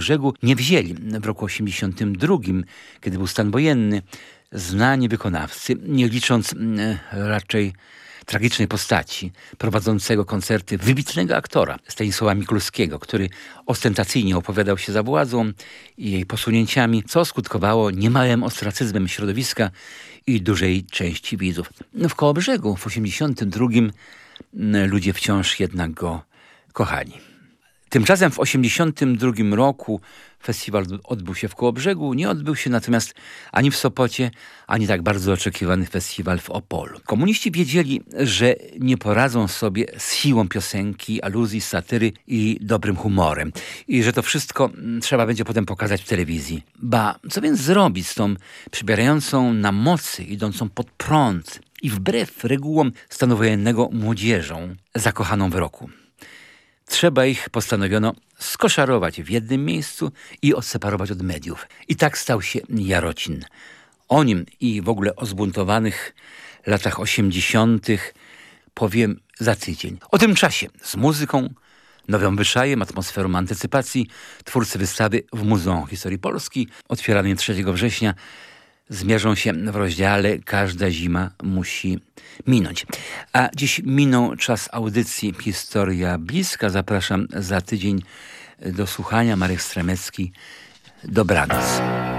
Kołobrzegu nie wzięli w roku 1982, kiedy był stan wojenny, znani wykonawcy, nie licząc raczej tragicznej postaci prowadzącego koncerty wybitnego aktora Stanisława Mikulskiego, który ostentacyjnie opowiadał się za władzą i jej posunięciami, co skutkowało niemałym ostracyzmem środowiska i dużej części widzów. W Kołobrzegu w 1982 ludzie wciąż jednak go kochali. Tymczasem w 1982 roku festiwal odbył się w Kołobrzegu, nie odbył się natomiast ani w Sopocie, ani tak bardzo oczekiwany festiwal w Opolu. Komuniści wiedzieli, że nie poradzą sobie z siłą piosenki, aluzji, satyry i dobrym humorem. I że to wszystko trzeba będzie potem pokazać w telewizji. Ba, co więc zrobić z tą przybierającą na mocy, idącą pod prąd i wbrew regułom stanu wojennego młodzieżą zakochaną w roku? Trzeba ich, postanowiono, skoszarować w jednym miejscu i odseparować od mediów. I tak stał się Jarocin. O nim i w ogóle o zbuntowanych latach 80. powiem za tydzień. O tym czasie z muzyką, nowym wyszajem, atmosferą antycypacji twórcy wystawy w Muzeum Historii Polski, otwieranej 3 września, zmierzą się w rozdziale Każda zima musi minąć. A dziś minął czas audycji Historia Bliska. Zapraszam za tydzień do słuchania. Marek Stremecki. Dobranoc.